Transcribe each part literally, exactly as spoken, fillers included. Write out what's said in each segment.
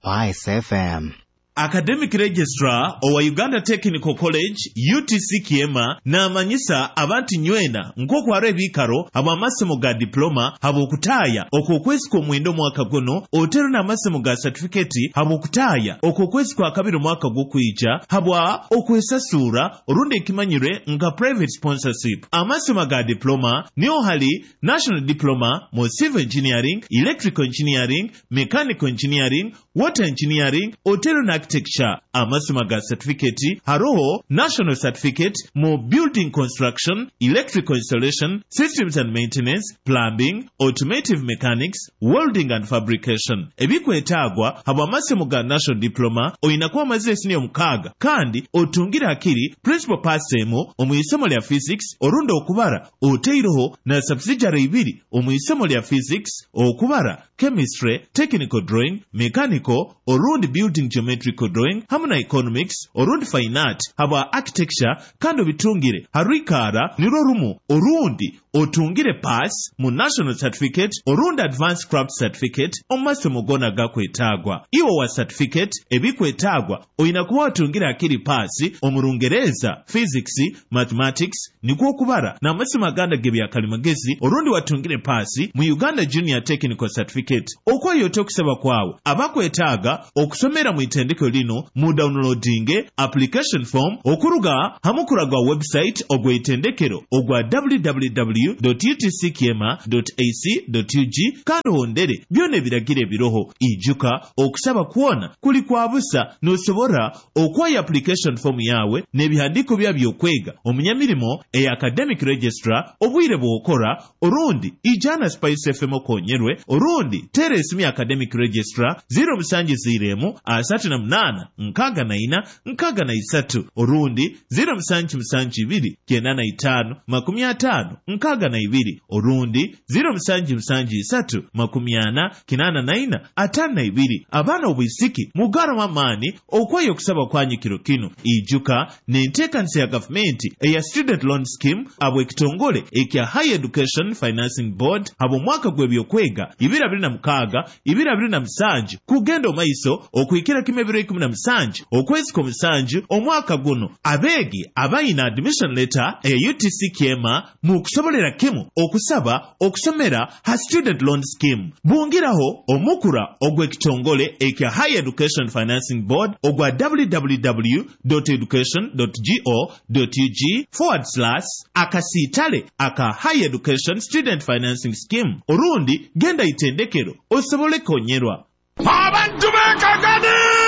Spice F M. Academic Registrar owa Uganda Technical College U T C Kiema na amanyisa abantu nywena nk'okwara ebikaro abo amasomo ga diploma abo okutaaya okwokwezi kw'omwenda mwaka guno otero n'amasomo ga certificate abo okutaaya okwokwezi kwa kabiri mwaka gw'okwijja habwa okwesasura orundi ekimanyire nga private sponsorship. Amasomo ga diploma niyo hali National Diploma mu Civil Engineering, Electrical Engineering, Mechanical Engineering, Water Engineering, otero na architecture. Amasomo ga certificate haroho National Certificate mu Building Construction, Electrical Installation, Systems and Maintenance, Plumbing, Automotive Mechanics, Welding and Fabrication. Ebikwetagwa habo amasomo ga National Diploma oyinakuwa amazire siniyo mukaga kandi otungira akiri principal passemo omuisomo lya physics orundo okubara oteiroho na subsidiary ibiri omuisomo lya physics okubara chemistry, technical drawing, mechanical orundi building geometrical drawing hamu na economics orundi fine art haba architecture kandi bitungire harikara niro rumu orundi otungire pass mu National Certificate orundi Advanced Craft Certificate omumasomo gona gakwetagwa. Iwo wa certificate ebikwetagwa oyina kuba otungire akiri pass omurungereza physics, mathematics nikwo okubara na amasomo aganda gebya kalimagezi orundi watungire pass mu Uganda Junior Technical Certificate. Okwayote okusaba kwawe abakwetaga okusomera mu itendeko lino mu downloading application form okuruga hamukuragwa website ogwe itendekero ogwa w w w dot u t c kiema dot a c dot u g kandi hondere byone biragire biroho ijuka okusaba kuona kuli kwabusa nosobora okwaya application form yawe nebihandiko byabyo kwega omunyamirimo e Academic Registrar obwire bwokora orundi ijana Spice F M okonyerwe orundi teresimi Academic Registrar zero musanji ziremu asatu na mnana nkaga na ina nkaga na isatu orundi zero musanji musanji ibiri kenda na itano makumi atano nkaga na ibiri orundi zero musanji musanji isatu makumi ana kinana na ina atano na ibiri. Abana obwisiki mugara mamani okwayo okusaba kwanyikiro kino ijuka nentekansi ya government eya student loan scheme abo ekitongole ekya Higher Education Financing Board abo mwaka gwebyokwega ibiri abiri na mukaga ibiri abiri na musanji kugenda omaiso okwikira kimebiro ikumi na musanji okwezi ko musanji omwaka guno abegi abayina admission letter eya U T C Kiema mu kusobolera kimu okusaba okusomera ha student loan scheme. Bungiraho omukura ogwe kitongole ekya Higher Education Financing Board ogwa w w w dot education dot go dot u g forward slash akasitale aka Higher Education Student Financing Scheme orundi genda itendekero osobole konyerwa. Abantu bekagadi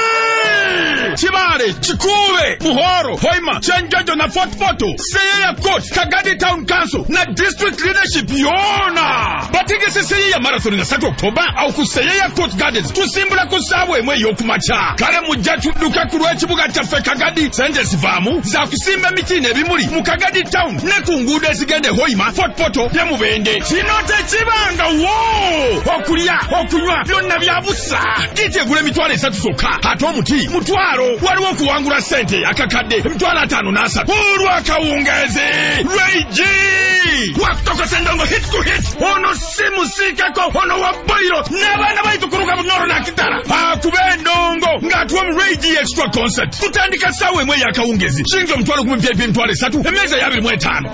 Chibare, Chikube, Muhoro, Hoima, Chenjojo na Fort Poto, Seya Court, Kagadi Town Council, na District Leadership Yona. Batige se Seya Marathon na Sato Oktoba, au kuseya Court Gardens, tusimbula kusabwe mwe yokumacha. Kare mujatu duka kuruwe chibuga chafe Kagadi, Sende Sivamu, za kusimba mitine bimuri, Mukagadi Town, nekungude zigende Hoima, Fort Poto, ya mubende. Chinote chibanga, wow! Okulia, okunywa, yonna byabusa. Kite gule mitwale satu soka, hato muti, mutwaro. Waliwo kuwangula sente akakadde mtwala atano nasa urwa kawungeze Reiji wakutoka sendongo hit to hit ono simu sikako ono waboiro nabana baitu kuruka bunoro na kitara akubendongo ngatwa Reiji extra concert tutandika sawe mwe yakawungezi shinjo mtwalo kumpepe mtwale satu emeza yabiri mwe tano